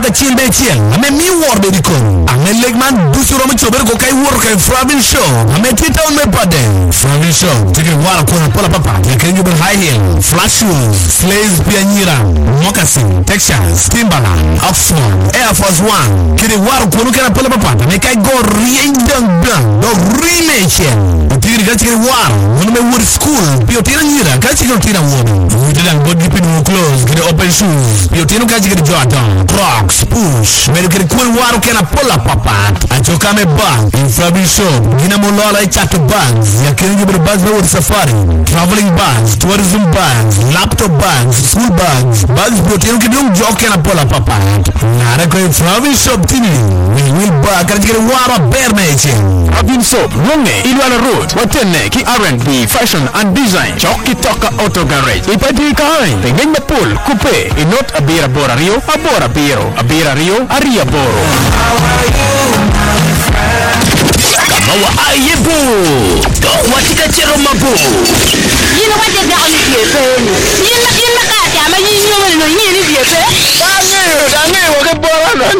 ka chien be chien ame mi wor be dikon ame legman dusuro mo chober ko kai wor kai Flavin show ame tita on me pade Flavin show tike wara ko na pola papa ya kenyo be high heel flash shoes slays pianira moccasin Texas Timberland Oxford Air Force One kiri wara ko no kana pola papa me kai go riendang do rimechen tiri ka tike wara no me wor school pio tira nyira ka tike tira won utedan body pin clothes kiri open shoes pio tino ka tike Jordan Crocs push me kiri cool wara kana pola papa achoka me bag Flavin show gina molola chato bags ya kenyo be bags no safari traveling bags tourism bags laptop bags school bags protein kidung joke na pola papa nare ko Flavin shop tini we will bag kan jere wara bermeche Flavin shop wonge Ilwala Road watene ki R&B fashion and design choki toka auto garage ipati kai pengen mapul coupe inot abira bora rio abora biro abira rio aria boro Bawa ayebo watika chero mabu you know what they got on the